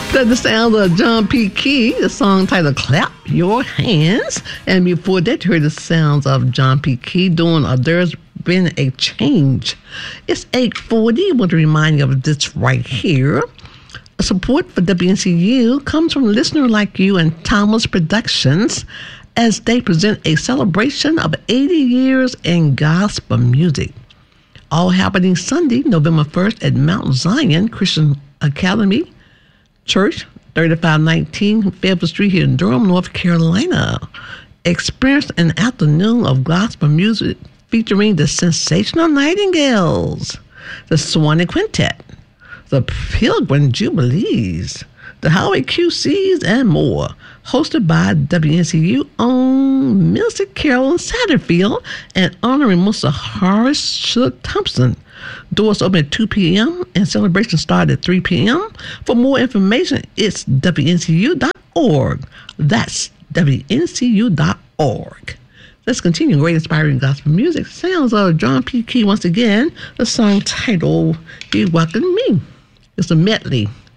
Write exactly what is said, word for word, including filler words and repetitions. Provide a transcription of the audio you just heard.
That's the sound of John P. Key, the song titled Clap Your Hands. And before that, you heard the sounds of John P. Key doing a There's Been a Change. It's eight forty. I want to remind you of this right here. Support for W N C U comes from a listener like you and Thomas Productions as they present a celebration of eighty years in gospel music. All happening Sunday, November first at Mount Zion Christian Academy Church, thirty-five nineteen Fayetteville Street here in Durham, North Carolina. Experience an afternoon of gospel music featuring the Sensational Nightingales, the Swanee Quintet, the Pilgrim Jubilees, the Howie Q Cs, and more. Hosted by W N C U own Minister Carolyn Satterfield and honoring Mister Horace Shook Thompson. Doors open at two p.m. and celebration start at three p.m. For more information, it's W N C U dot org. That's W N C U dot org. Let's continue great inspiring gospel music. Sounds of John P. Key once again. The song titled You Welcome Me. It's a medley.